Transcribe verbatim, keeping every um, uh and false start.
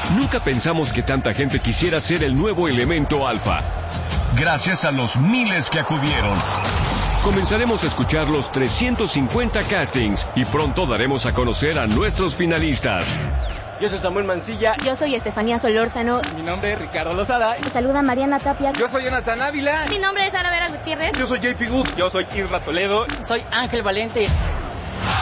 Nunca pensamos que tanta gente quisiera ser el nuevo elemento alfa. Gracias a los miles que acudieron. Comenzaremos a escuchar los trescientos cincuenta castings y pronto daremos a conocer a nuestros finalistas. Yo soy Samuel Mancilla. Yo soy Estefanía Solórzano. Mi nombre es Ricardo Lozada. Te saluda Mariana Tapia. Yo soy Jonathan Ávila. Mi nombre es Ana Vera Gutiérrez. Yo soy J P Good. Yo soy Isra Toledo. Soy Ángel Valente.